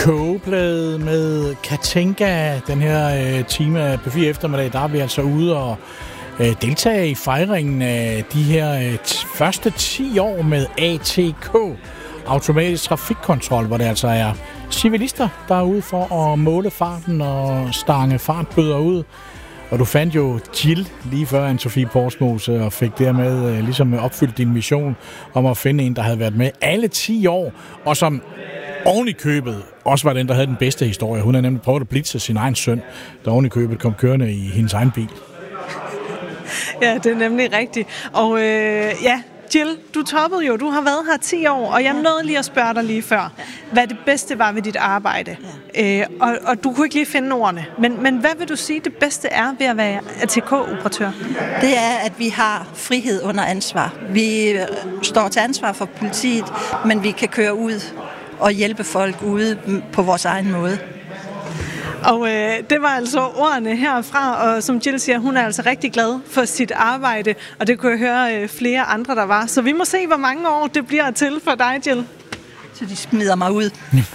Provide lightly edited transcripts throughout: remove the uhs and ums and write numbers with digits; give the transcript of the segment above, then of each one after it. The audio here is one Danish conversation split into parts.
Kogeplade med Katinka. Den her time af P4 eftermiddag, der er vi altså ude og deltage i fejringen af de her første 10 år med ATK, automatisk trafikkontrol, hvor det altså er civilister, der er ude for at måle farten og stange fartbøder ud. Og du fandt jo Jill lige før, Anne-Sophie Porsmose, og fik dermed ligesom opfyldt din mission om at finde en, der havde været med alle 10 år, og som oven i købet også var den, der havde den bedste historie. Hun havde nemlig prøvet at blitse sin egen søn, der oven i købet kom kørende i hendes egen bil. Ja, det er nemlig rigtigt. Og Jill, du toppede jo. Du har været her 10 år, og jeg nåede lige at spørge dig lige før, hvad det bedste var ved dit arbejde. Ja. Og du kunne ikke lige finde ordene. Men hvad vil du sige, det bedste er ved at være ATK-operatør? Det er, at vi har frihed under ansvar. Vi står til ansvar for politiet, men vi kan køre ud og hjælpe folk ude på vores egen måde. Og det var altså ordene herfra, og som Jill siger, hun er altså rigtig glad for sit arbejde, og det kunne jeg høre flere andre, der var. Så vi må se, hvor mange år det bliver til for dig, Jill. Så de smider mig ud.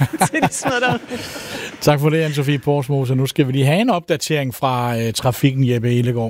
Tak for det, Anne-Sophie Porsmose. Nu skal vi lige have en opdatering fra trafikken, Jeppe Ellegaard.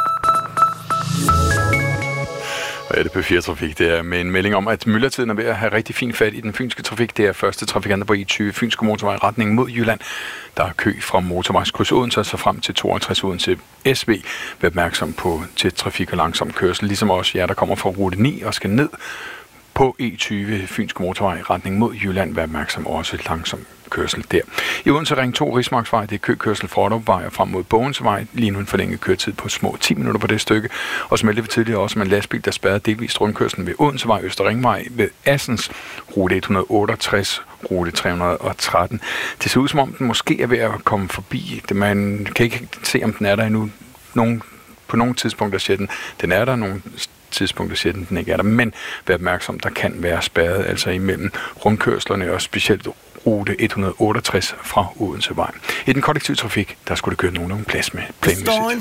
Ja, det er P4 Trafik. Det er med en melding om, at myldretiden er ved at have rigtig fin fat i den fynske trafik. Det er første trafikanter på E20 Fynske Motorvej retning mod Jylland. Der er kø fra motorvejskryds Odense så frem til 52 Odense SV. Vær opmærksom på til trafik og langsom kørsel, ligesom også jer, der kommer fra rute 9 og skal ned på E20 Fynske Motorvej retning mod Jylland. Vær opmærksom også langsom kørsel der. I Odense Ring 2 Rismarksvej, det er køkørsel fra Otterupvej og frem mod Bogensvej. Lige nu en forlænget køretid på små 10 minutter på det stykke. Og som meldte vi tidligere også med en lastbil, der spærrede delvist rundkørslen ved Odensevej, Østerringvej, ved Assens, rute 168, rute 313. Det ser ud som om, den måske er ved at komme forbi. Man kan ikke se, om den er der endnu. På nogle tidspunkter siger den er der, nogle tidspunkter siger den ikke er der. Men vær opmærksom, der kan være spærret altså imellem rundkørslerne og specielt rute 168 fra Odensevej. I den kollektive trafik, der skulle det køre nogen plads med planmæssigt.